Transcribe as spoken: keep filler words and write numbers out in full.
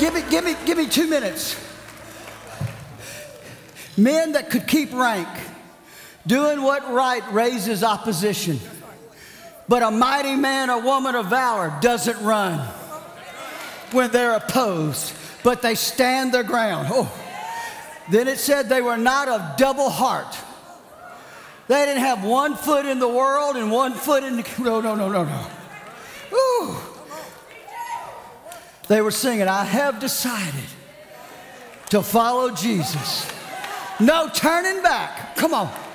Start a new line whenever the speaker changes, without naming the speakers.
give me, give me, give me two minutes. Men that could keep rank, doing what right raises opposition. But a mighty man or woman of valor doesn't run when they're opposed, but they stand their ground. Oh. Then it said they were not of double heart. They didn't have one foot in the world and one foot in the... No, no, no, no, no. Ooh. They were singing, I have decided to follow Jesus. No turning back. Come on.